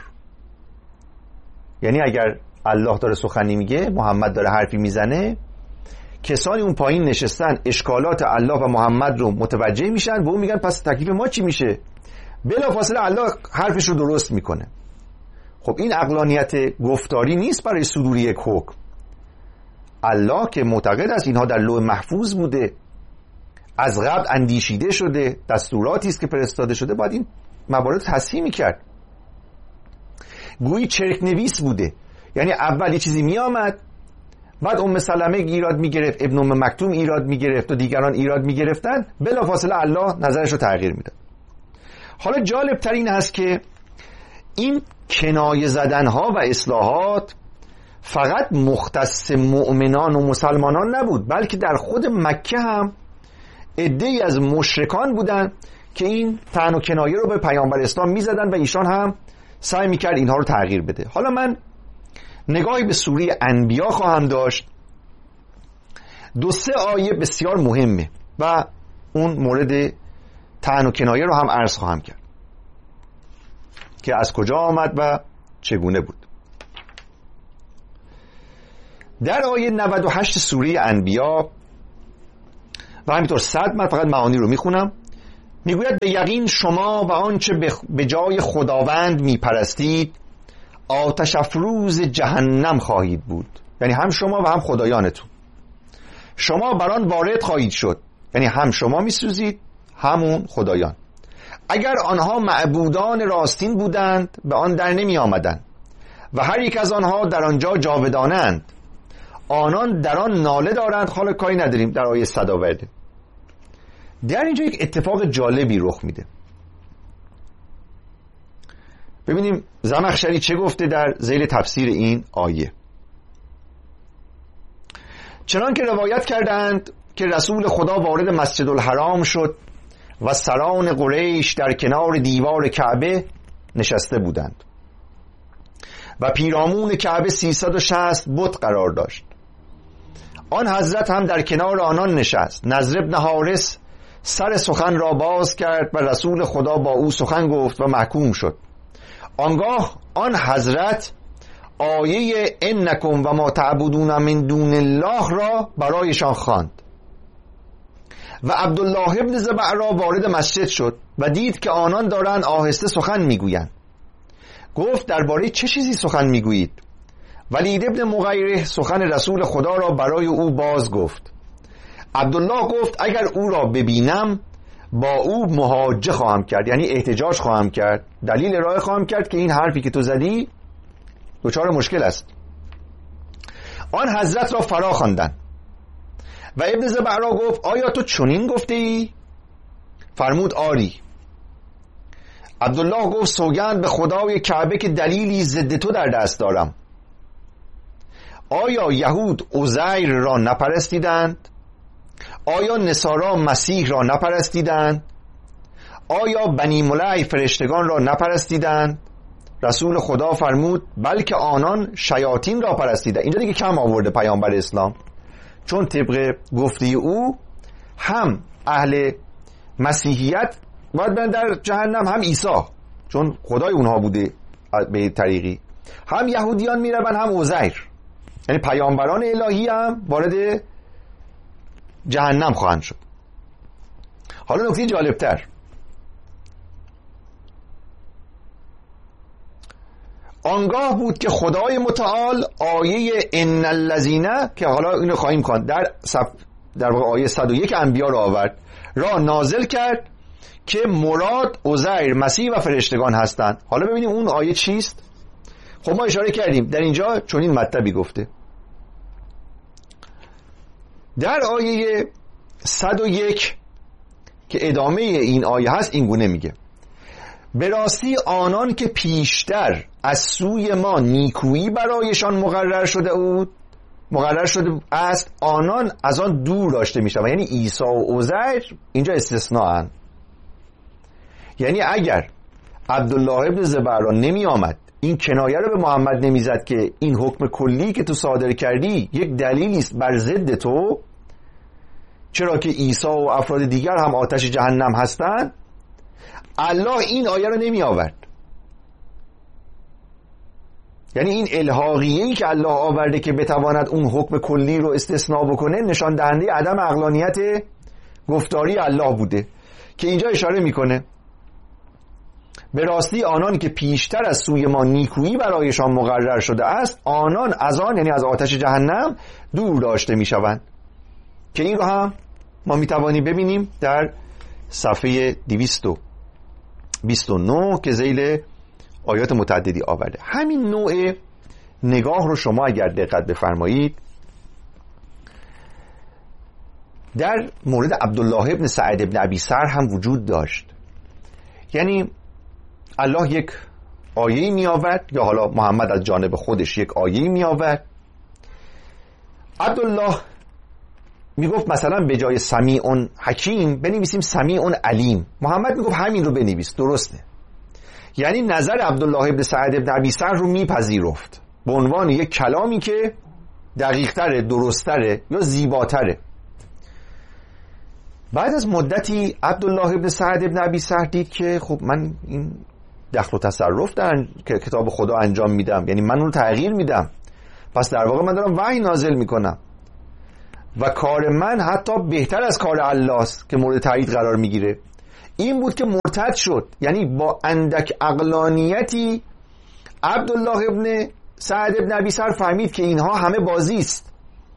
یعنی اگر الله داره سخنی میگه، محمد داره حرفی میزنه، کسانی اون پایین نشستن اشکالات الله و محمد رو متوجه میشن و اون میگن پس تکلیف ما چی میشه؟ بلافاصله الله حرفش رو درست میکنه. خب این عقلانیت گفتاری نیست برای صدور یک حکم. الله که معتقد است اینها در لوح محفوظ بوده، از قبل اندیشیده شده، دستوراتی است که فرستاده شده، باید این موارد تصحیح میکرد. گویی چرک نویس بوده، یعنی اول یه چیزی میآمد، بعد ام سلمه ایراد میگرفت، ابن ام مکتوم ایراد میگرفت و دیگران ایراد میگرفتن، بلافاصله الله نظرش رو تغییر میداد. حالا جالب تر این هست که این کنایه زدن ها و اصلاحات فقط مختص مؤمنان و مسلمانان نبود، بلکه در خود مکه هم عده‌ای از مشرکان بودن که این طعن و کنایه رو به پیامبر اسلام میزدن و ایشان هم سعی میکرد اینها رو تغییر بده. حالا من نگاهی به سوره انبیا خواهم داشت. دو سه آیه بسیار مهمه و اون مورد طعن و کنایه رو هم عرض خواهم کرد که از کجا آمد و چگونه بود. در آیه نود و هشت سوره انبیا و همینطور صد، من فقط معانی رو میخونم، میگوید به یقین شما و آنچه به جای خداوند میپرستید آتش افروز جهنم خواهید بود. یعنی هم شما و هم خدایانتون، شما بر آن وارد خواهید شد. یعنی هم شما میسوزید همون خدایان. اگر آنها معبودان راستین بودند به آن در نمی آمدند و هر یک از آنها در آنجا جاودانند، آنان در آن ناله دارند. حالا کاری نداریم، در آیه صد آورده. در اینجا یک اتفاق جالبی رخ میده. ببینیم زمخشری چه گفته در ذیل تفسیر این آیه. چنان که روایت کردند که رسول خدا وارد مسجد الحرام شد و سران قریش در کنار دیوار کعبه نشسته بودند و پیرامون کعبه سیصد و شصت بت قرار داشت. آن حضرت هم در کنار آنان نشست. نضر بن حارث سر سخن را باز کرد و رسول خدا با او سخن گفت و محکوم شد. آنگاه آن حضرت آیه انکم و ما تعبدون من دون الله را برایشان خواند و عبدالله ابن زبع را وارد مسجد شد و دید که آنان دارند آهسته سخن میگویند. گفت درباره چه چیزی سخن میگویید؟ ولید ابن مغیره سخن رسول خدا را برای او باز گفت. عبدالله گفت اگر او را ببینم با او محاجه خواهم کرد، یعنی احتجاج خواهم کرد، دلیل ارائه خواهم کرد که این حرفی که تو زدی دچار مشکل است. آن حضرت را فرا خواندند و ابن زبع را گفت آیا تو چنین گفته ای؟ فرمود آری. عبدالله گفت سوگند به خدای کعبه که دلیلی ضد تو در دست دارم. آیا یهود عزیر را نپرستیدند؟ آیا نصارا مسیح را نپرستیدند؟ آیا بنی ملعی فرشتگان را نپرستیدند؟ رسول خدا فرمود بلکه آنان شیاطین را پرستیدند. اینجا دیگه کم آورده پیامبر اسلام، چون طبق گفته او هم اهل مسیحیت باید برن در جهنم، هم عیسی چون خدای اونها بوده به طریقی، هم یهودیان میرون هم عزیر، یعنی پیامبران الهی هم وارد جهنم خواهند شد. حالا نکته جالبتر، آنگاه بود که خدای متعال آیه ان الذین که حالا اینو خواهیم خواند در صف در واقع آیه صد و یک انبیا را آورد را نازل کرد که مراد عزیر مسیح و فرشتگان هستند. حالا ببینیم اون آیه چیست. خب ما اشاره کردیم در اینجا چون این مطلبی گفته. در آیه صد و یک که ادامه این آیه هست این گونه میگه به راستی آنان که پیشتر از سوی ما نیکویی برایشان مقرر شده بود مقرر شده است آنان از آن دور داشته میشن. یعنی عیسی و عزیر اینجا استثناءن. یعنی اگر عبدالله ابن زبع را نمی آمد این کنایه رو به محمد نمیزد که این حکم کلی که تو صادر کردی یک دلیلی است بر ضد تو، چرا که عیسی و افراد دیگر هم آتش جهنم هستند، الله این آیه رو نمی آورد. یعنی این الحاقیه‌ای که الله آورده که بتواند اون حکم کلی رو استثناء بکنه نشان دهنده عدم عقلانیت گفتاری الله بوده که اینجا اشاره میکنه به راستی آنان که پیشتر از سوی ما نیکویی برایشان مقرر شده است آنان از آن یعنی از آتش جهنم دور داشته میشوند، که این رو هم ما میتوانیم ببینیم در صفحه دویست و بیست و نه که ذیل آیات متعددی آورده. همین نوع نگاه رو شما اگر دقت بفرمایید در مورد عبدالله ابن سعد ابن ابی سر هم وجود داشت. یعنی الله یک آیه‌ای می آورد یا حالا محمد از جانب خودش یک آیه‌ای می آورد، عبدالله می گفت مثلا به جای سمیع حکیم بنویسیم سمیع علیم، محمد می گفت همین رو بنویس، درسته. یعنی نظر عبدالله ابن سعد ابن ابی سر رو میپذیرفت به عنوان یک کلامی که دقیق‌تره، درست‌تره یا زیباتره. بعد از مدتی عبدالله ابن سعد ابن ابی سر دید که خب من این دخل و تصرف در کتاب خدا انجام میدم، یعنی من اون رو تغییر میدم، پس در واقع من دارم وحی نازل میکنم و کار من حتی بهتر از کار الله است که مورد تایید قرار میگیره. این بود که مرتد شد، یعنی با اندک عقلانیتی عبدالله ابن سعد ابن ابی سر فهمید که اینها همه بازی است.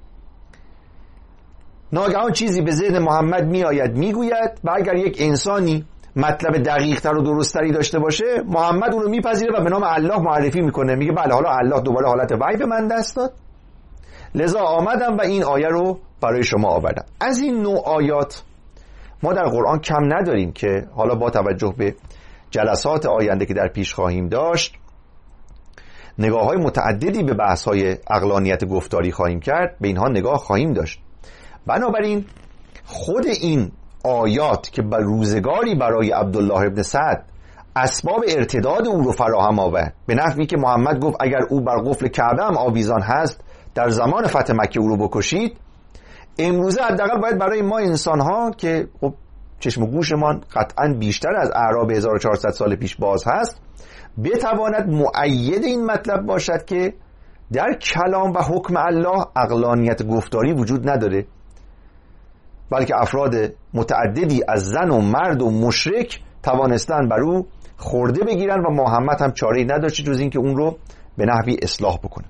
ناگهان چیزی به ذهن محمد می آید می گوید و اگر یک انسانی مطلب دقیق تر و درست تری داشته باشه، محمد اون رو میپذیره و به نام الله معرفی میکنه، میگه بله حالا الله دوباره حالت وحی به من دست داد، لذا آمدم و این آیه رو برای شما آوردم. از این نوع آیات ما در قرآن کم نداریم که حالا با توجه به جلسات آینده که در پیش خواهیم داشت نگاه های متعددی به بحث های عقلانیت گفتاری خواهیم کرد، به اینها نگاه خواهیم داشت. بنابراین خود این آیات که بر روزگاری برای عبدالله ابن سعد اسباب ارتداد او رو فراهم آورد، به نحوی که محمد گفت اگر او بر قفل کعبه هم آویزان هست در زمان فتح مکه او رو بکشید، امروزه حداقل باید برای ما انسان ها که خب چشم و گوشمان قطعا بیشتر از اعراب هزار و چهارصد سال پیش باز هست، بتواند مؤید این مطلب باشد که در کلام و حکم الله عقلانیت گفتاری وجود نداره، بلکه افراد متعددی از زن و مرد و مشرک توانستن بر او خورده بگیرن و محمد هم چاره‌ای نداشته جز این که اون رو به نحوی اصلاح بکنه.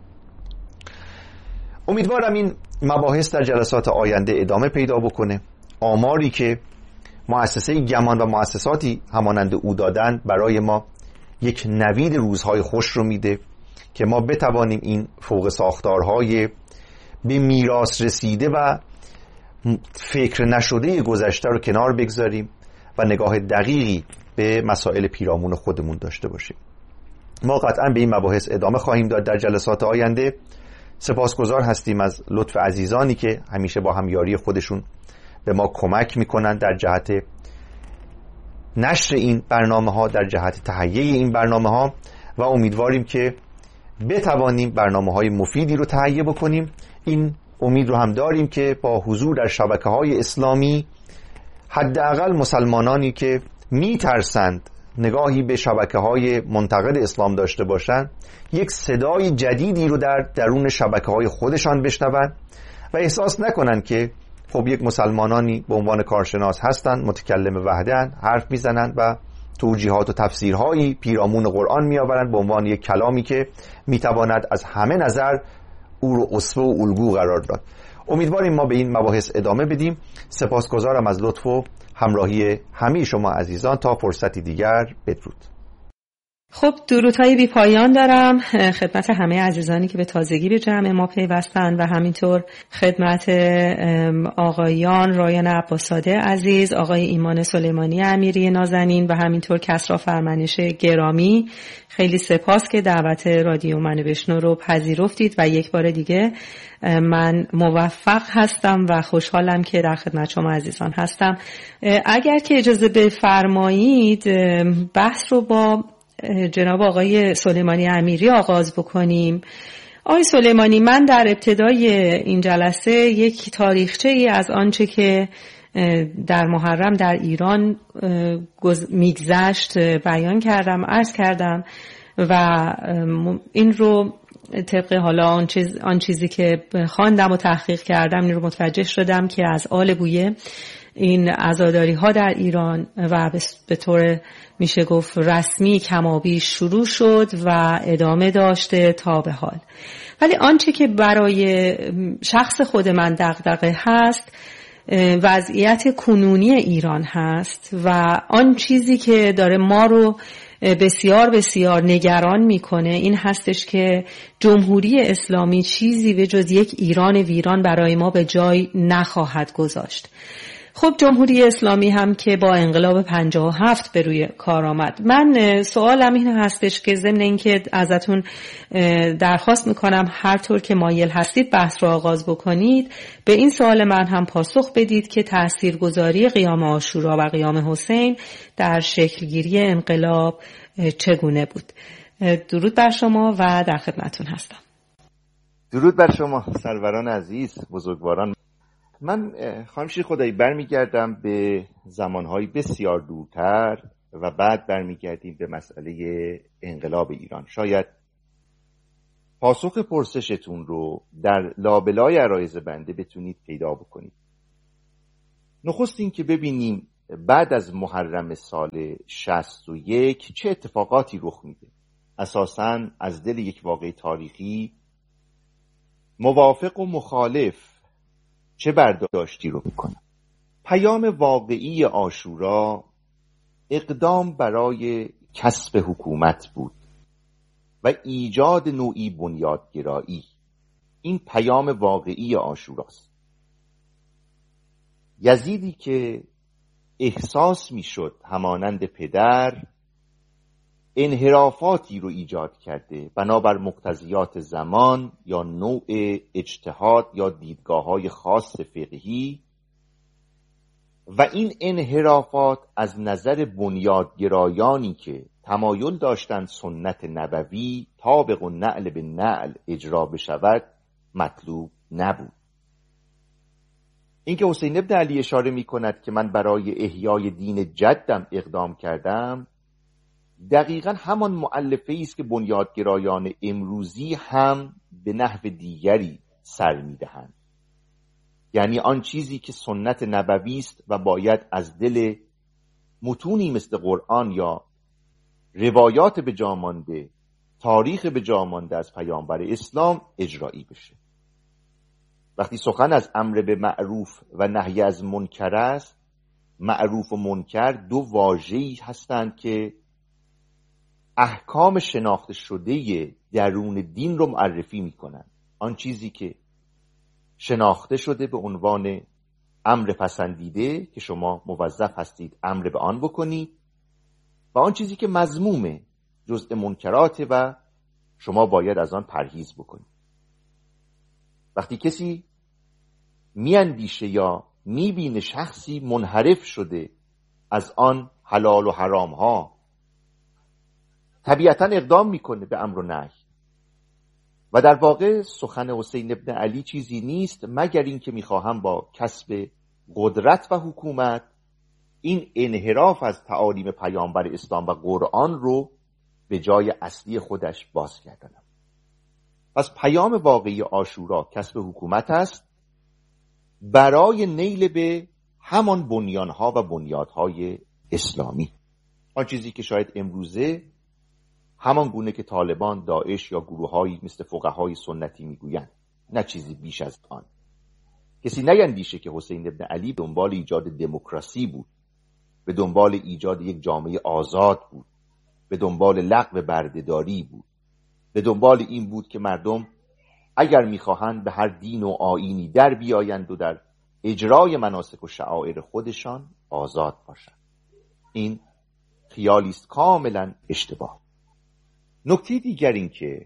امیدوارم این مباحث در جلسات آینده ادامه پیدا بکنه. آماری که مؤسسه گمان و مؤسساتی همانند او دادن برای ما یک نوید روزهای خوش رو میده که ما بتوانیم این فوق ساختارهای به میراث رسیده و فکر نشده گذشته رو کنار بگذاریم و نگاه دقیقی به مسائل پیرامون خودمون داشته باشیم. ما قطعا به این مباحث ادامه خواهیم داد در جلسات آینده. سپاسگزار هستیم از لطف عزیزانی که همیشه با همیاری خودشون به ما کمک میکنن در جهت نشر این برنامه ها، در جهت تهیه این برنامه ها، و امیدواریم که بتوانیم برنامه های مفیدی رو تهیه بکنیم. این امید رو هم داریم که با حضور در شبکه های اسلامی حداقل مسلمانانی که میترسند نگاهی به شبکه های منتقد اسلام داشته باشند یک صدای جدیدی رو در درون شبکه های خودشان بشنوند و احساس نکنند که خب یک مسلمانانی به عنوان کارشناس هستند، متکلم وحدن، حرف میزنند و توجیهات و تفسیرهایی پیرامون قرآن میآورند به عنوان یک کلامی که میتواند از همه نظر او رو اسوه و الگو قرار داد. امیدواریم ما به این مباحث ادامه بدیم. سپاسگزارم از لطف و همراهی همه شما عزیزان. تا فرصتی دیگر، بدرود. خب درودهای بی پایان دارم خدمت همه عزیزانی که به تازگی به جمع ما پیوستن و همینطور خدمت آقایان رایان عباس‌زاده عزیز، آقای ایمان سلیمانی امیری نازنین و همینطور کسری فرمانش گرامی. خیلی سپاس که دعوت رادیو منو بشنو رو پذیرفتید و یک بار دیگه من موفق هستم و خوشحالم که در خدمت شما عزیزان هستم. اگر که اجازه بفرمایید بحث رو با جناب آقای سلیمانی امیری آغاز بکنیم. آقای سلیمانی، من در ابتدای این جلسه یک تاریخچه ای از آنچه که در محرم در ایران میگذشت بیان کردم، عرض کردم و این رو طبق حالا آن, چیز، آن چیزی که خواندم و تحقیق کردم این رو متوجه شدم که از آل بویه این عزاداری ها در ایران و به طور میشه گفت رسمی کمابیش شروع شد و ادامه داشته تا به حال. ولی آنچه که برای شخص خود من دغدغه هست وضعیت کنونی ایران هست و آن چیزی که داره ما رو بسیار بسیار نگران میکنه این هستش که جمهوری اسلامی چیزی به جز یک ایران ویران برای ما به جای نخواهد گذاشت. خب جمهوری اسلامی هم که با انقلاب پنجاه و هفت به روی کار آمد. من سوالم این هستش که ضمن اینکه ازتون درخواست میکنم هر طور که مایل هستید بحث رو آغاز بکنید، به این سوال من هم پاسخ بدید که تاثیرگذاری قیام عاشورا و قیام حسین در شکلگیری انقلاب چگونه بود. درود بر شما و در خدمتون هستم. درود بر شما سروران عزیز، بزرگواران. من خانم شیخ خدایی برمیگردم به زمانهای بسیار دورتر و بعد برمیگردیم به مسئله انقلاب ایران. شاید پاسخ پرسشتون رو در لابلای عرایض بنده بتونید پیدا بکنید. نخست این که ببینیم بعد از محرم سال شصت و یک چه اتفاقاتی رخ میده. اساساً از دل یک واقعه تاریخی موافق و مخالف چه برداشتی رو میکنن. پیام واقعی عاشورا اقدام برای کسب حکومت بود و ایجاد نوعی بنیادگرایی. این پیام واقعی عاشوراست. یزیدی که احساس میشد همانند پدر انحرافاتی رو ایجاد کرده بنابر مقتضیات زمان یا نوع اجتهاد یا دیدگاه‌های خاص فقهی، و این انحرافات از نظر بنیادگرایانی که تمایل داشتند سنت نبوی طابق و نعل به نعل اجرا بشود مطلوب نبود. اینکه حسین ابن علی اشاره می کند که من برای احیای دین جدم اقدام کردم، دقیقا همان مؤلفه است که بنیادگرایان امروزی هم به نحو دیگری سر می دهند. یعنی آن چیزی که سنت نبوی است و باید از دل متونی مثل قرآن یا روایات به جا مانده، تاریخ به جا مانده از پیامبر اسلام اجرایی بشه. وقتی سخن از امر به معروف و نهی از منکر است، معروف و منکر دو واژه‌ای هستند که احکام شناخته شده درون دین رو معرفی میکنن. آن چیزی که شناخته شده به عنوان امر پسندیده که شما موظف هستید امر به آن بکنید، و آن چیزی که مذمومه، جزء منکراته و شما باید از آن پرهیز بکنید. وقتی کسی میاندیشه یا میبینه شخصی منحرف شده از آن حلال و حرام ها، طبیعتا اقدام میکنه به امر و نهی. و در واقع سخن حسین ابن علی چیزی نیست مگر این که میخواهم با کسب قدرت و حکومت این انحراف از تعالیم پیامبر اسلام و قرآن رو به جای اصلی خودش بازگردانم. پس پیام واقعی عاشورا کسب حکومت است برای نیل به همان بنیانها و بنیادهای اسلامی. آن چیزی که شاید امروزه همان گونه که طالبان، داعش یا گروه‌هایی مثل فقهای سنتی میگویند، نه چیزی بیش از آن. کسی نیندیشه که حسین ابن علی به دنبال ایجاد دموکراسی بود، به دنبال ایجاد یک جامعه آزاد بود، به دنبال لغو بردهداری بود، به دنبال این بود که مردم اگر میخواهند به هر دین و آیینی در بیایند و در اجرای مناسک و شعائر خودشان آزاد باشند. این خیالی است کاملا اشتباه. نکته دیگر این که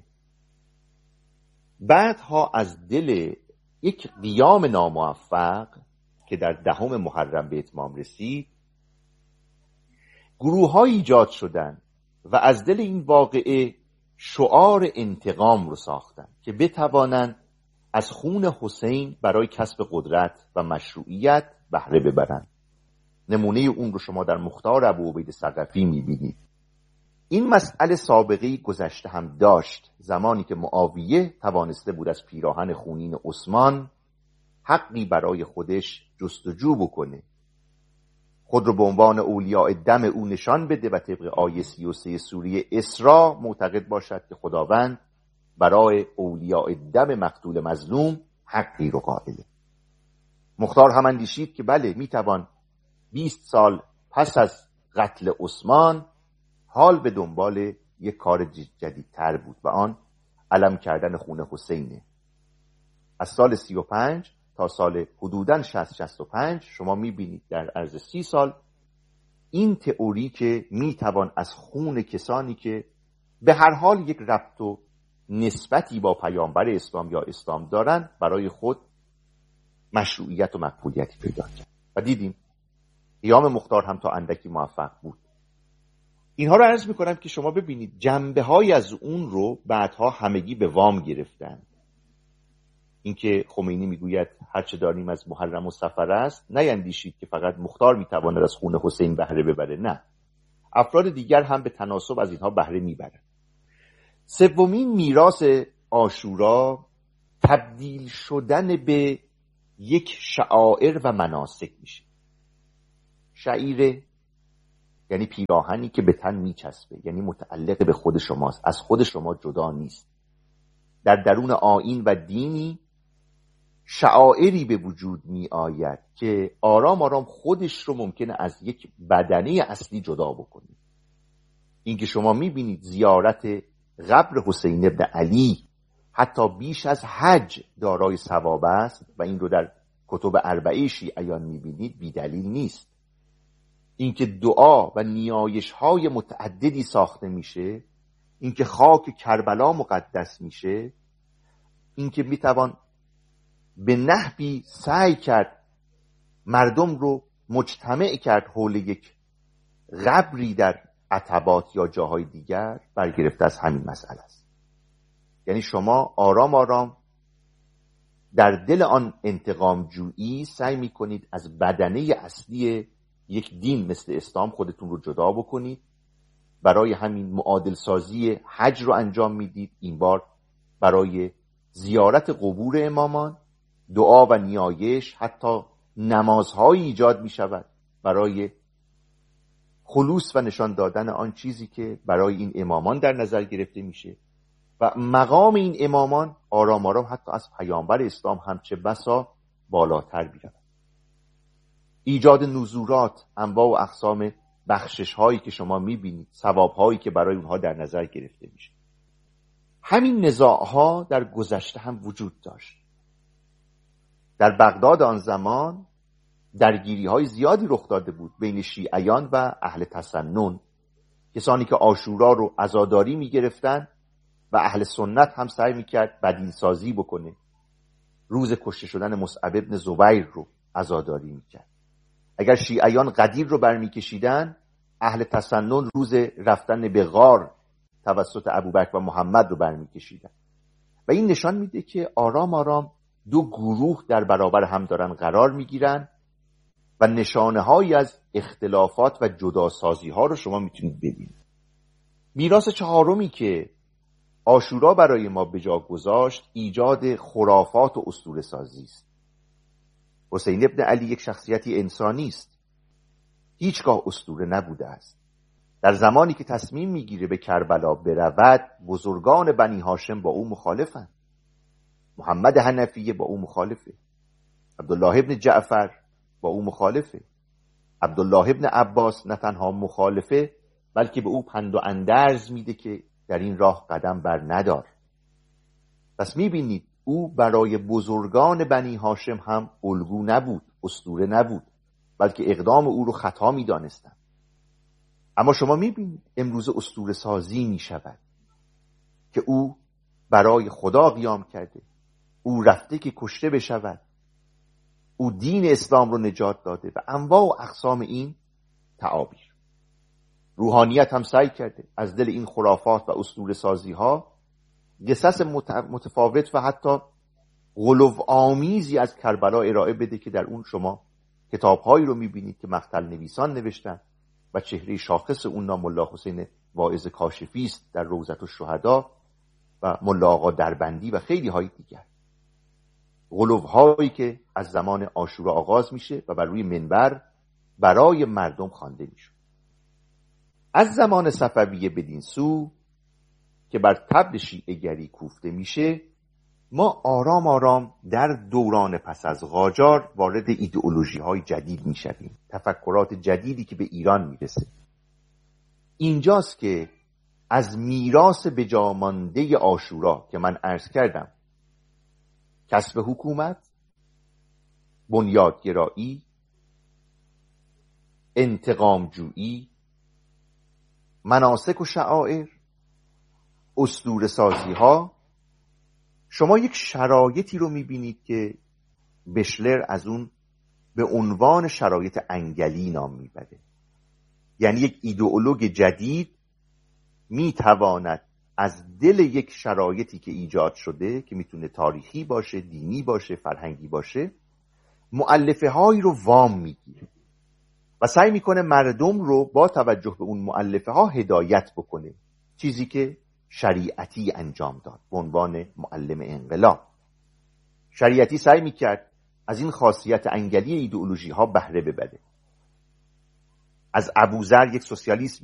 بعدها از دل یک قیام ناموفق که در دهم محرم به اتمام رسید، گروه‌های ایجاد شدند و از دل این واقعه شعار انتقام رو ساختن که بتوانند از خون حسین برای کسب قدرت و مشروعیت بهره ببرند. نمونه اون رو شما در مختار ابوعبید ثقفی می‌بینید. این مسئله سابقه گذشته هم داشت، زمانی که معاویه توانسته بود از پیراهن خونین عثمان حقی برای خودش جستجو بکنه، خود رو به عنوان اولیاء دم او نشان بده و طبق آیه سی و سه سوره اسراء معتقد باشد که خداوند برای اولیاء دم مقتول مظلوم حقی رو قائله. مختار هم اندیشید که بله میتوان بیست سال پس از قتل عثمان حال به دنبال یک کار جدیدتر بود و آن علم کردن خون حسینه. از سال سی و پنج تا سال حدوداً شصت شصت و پنج شما میبینید در عرض سی سال این تئوری که میتوان از خون کسانی که به هر حال یک ربط و نسبتی با پیامبر اسلام یا اسلام دارن برای خود مشروعیت و مقبولیتی پیدا کرد. و دیدیم قیام مختار هم تا اندکی موفق بود. اینها رو عرض میکنم که شما ببینید جنبه های از اون رو بعدها همگی به وام گرفتن. اینکه خمینی میگوید هرچه داریم از محرم و صفر است، نیندیشید که فقط مختار میتواند از خون حسین بهره ببره. نه، افراد دیگر هم به تناسب از اینها بهره میبرند. سومین میراث عاشورا تبدیل شدن به یک شعائر و مناسک میشه. شعیره یعنی پیراهنی که به تن میچسبه، یعنی متعلق به خود شماست، از خود شما جدا نیست. در درون آیین و دینی شعائری به وجود می آید که آرام آرام خودش رو ممکنه از یک بدنه اصلی جدا بکنه. این که شما می بینید زیارت قبر حسین ابن علی حتی بیش از حج دارای ثواب است و این رو در کتب اربعه شیعیان می بینید، بی دلیل نیست. این که دعا و نیایش های متعددی ساخته میشه، این که خاک کربلا مقدس میشه، این که میتوان به نحوی سعی کرد مردم رو مجتمع کرد حول یک قبری در عتبات یا جاهای دیگر، برگرفته از همین مسئله است. یعنی شما آرام آرام در دل آن انتقام جویی سعی میکنید از بدنه اصلی یک دین مثل اسلام خودتون رو جدا بکنید. برای همین معادل سازی حج رو انجام میدید، این بار برای زیارت قبور امامان، دعا و نیایش، حتی نمازهایی ایجاد می شود برای خلوص و نشان دادن آن چیزی که برای این امامان در نظر گرفته میشه و مقام این امامان آرام آرام حتی از پیامبر اسلام هم چه بسا بالاتر بیرود. ایجاد نزورات، انواع و اقسام بخشش هایی که شما می بینید، ثواب هایی که برای اونها در نظر گرفته میشه. همین نزاع ها در گذشته هم وجود داشت. در بغداد آن زمان درگیری های زیادی رخ داده بود بین شیعیان و اهل تسنن، کسانی که عاشورا رو عزاداری می گرفتن و اهل سنت هم سعی می کرد بدیل سازی بکنه، روز کشته شدن مصعب ابن زبیر رو عزاداری می کرد. اگر شیعیان قدیر رو برمی کشیدن، اهل تسنن روز رفتن به غار توسط ابوبکر و محمد رو برمی کشیدن. و این نشان میده که آرام آرام دو گروه در برابر هم دارن قرار میگیرن و نشانه هایی از اختلافات و جداسازی ها رو شما میتونید ببینید. میراث چهارمی که عاشورا برای ما به جا گذاشت ایجاد خرافات و اسطوره سازی است. حسین ابن علی یک شخصیتی انسانی است، هیچگاه اسطوره نبوده است. در زمانی که تصمیم میگیره به کربلا برود، بزرگان بنی هاشم با او مخالفند. محمد حنفیه با او مخالفه، عبدالله ابن جعفر با او مخالفه، عبدالله ابن عباس نه تنها مخالفه بلکه به او پند و اندرز میده که در این راه قدم بر ندار. پس میبینید او برای بزرگان بنی هاشم هم الگو نبود، اسطوره نبود، بلکه اقدام او رو خطا میدانستند. اما شما میبینید امروز اسطوره سازی میشود که او برای خدا قیام کرده، او رفته که کشته بشود، او دین اسلام رو نجات داده و انواع و اقسام این تعابیر. روحانیت هم سعی کرده از دل این خرافات و اسطوره سازی ها قصص متفاوت و حتی غلو آمیزی از کربلا ارائه بده که در اون شما کتابهایی رو میبینید که مقتل نویسان نوشتن و چهره شاخص اون نام ملا حسین واعظ کاشفی است در روضة الشهدا و ملا آقا دربندی و خیلی های دیگر. غلوهایی که از زمان عاشورا آغاز میشه و بر روی منبر برای مردم خوانده میشه. از زمان صفویه بدین سو که بر طبل شیعه گری کوفته میشه، ما آرام آرام در دوران پس از قاجار وارد ایدئولوژی های جدید میشویم، تفکرات جدیدی که به ایران میرسه. اینجاست که از میراث بجامانده عاشورا که من عرض کردم، کسب حکومت، بنیادگرایی، انتقام جویی، مناسک و شعائر، اسطوره سازی ها، شما یک شرایطی رو میبینید که بشلر از اون به عنوان شرایط انگلی نام میبره. یعنی یک ایدئولوگ جدید میتواند از دل یک شرایطی که ایجاد شده که میتونه تاریخی باشه، دینی باشه، فرهنگی باشه، مؤلفه هایی رو وام میگیره و سعی میکنه مردم رو با توجه به اون مؤلفه ها هدایت بکنه، چیزی که شریعتی انجام داد به عنوان معلم انقلاب. شریعتی سعی میکرد از این خاصیت انگلی ایدئولوژی ها بهره ببره. از ابوذر یک سوسیالیسم